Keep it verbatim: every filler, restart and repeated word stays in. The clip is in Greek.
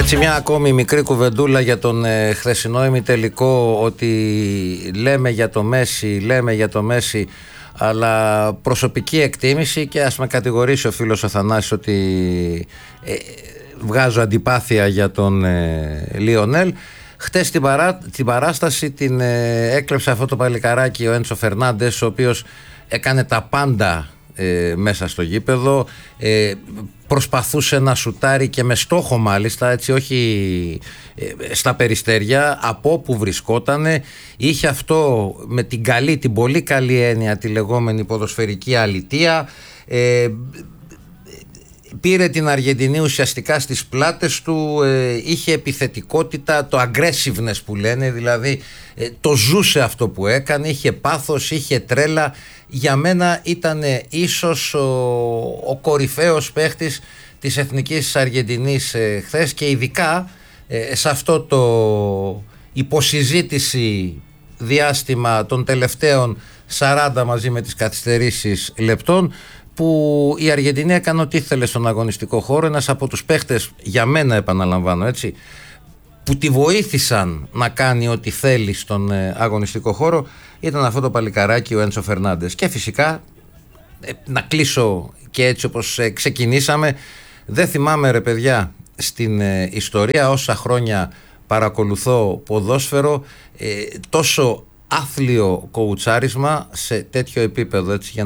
Έτσι μια ακόμη μικρή κουβεντούλα για τον ε, χθεσινό ημιτελικό, ότι λέμε για το Μέση, λέμε για το Μέση, αλλά προσωπική εκτίμηση, και ας με κατηγορήσει ο φίλος ο Θανάσης ότι ε, βγάζω αντιπάθεια για τον ε, Λιονέλ. Χτες την, παρά, την παράσταση την ε, έκλεψε αυτό το παλικαράκι ο Έντσο Φερνάντες, ο οποίος έκανε τα πάντα ε, μέσα στο γήπεδο, ε, προσπαθούσε να σουτάρει και με στόχο μάλιστα, έτσι, όχι ε, στα περιστέρια, από όπου βρισκότανε. Είχε αυτό με την καλή, την πολύ καλή έννοια, τη λεγόμενη ποδοσφαιρική αλητεία. ε, Πήρε την Αργεντινή ουσιαστικά στις πλάτες του, ε, είχε επιθετικότητα, το aggressiveness που λένε, δηλαδή ε, το ζούσε αυτό που έκανε, είχε πάθος, είχε τρέλα. Για μένα ήταν ίσως ο, ο κορυφαίος παίχτης της Εθνικής Αργεντινής ε, χθες, και ειδικά ε, σε αυτό το υποσυζήτηση διάστημα των τελευταίων σαράντα μαζί με τις καθυστερήσεις λεπτών, που η Αργεντινή έκανε ό,τι ήθελε στον αγωνιστικό χώρο. Ένας από τους παίχτες, για μένα επαναλαμβάνω έτσι, που τη βοήθησαν να κάνει ό,τι θέλει στον ε, αγωνιστικό χώρο, ήταν αυτό το παλικαράκι ο Έντσο Φερνάντες. Και φυσικά ε, να κλείσω και έτσι όπως ε, ξεκινήσαμε, δεν θυμάμαι ρε παιδιά στην ε, ιστορία, όσα χρόνια παρακολουθώ ποδόσφαιρο, ε, τόσο άθλιο κοουτσάρισμα σε τέτοιο επίπεδο, έτσι, για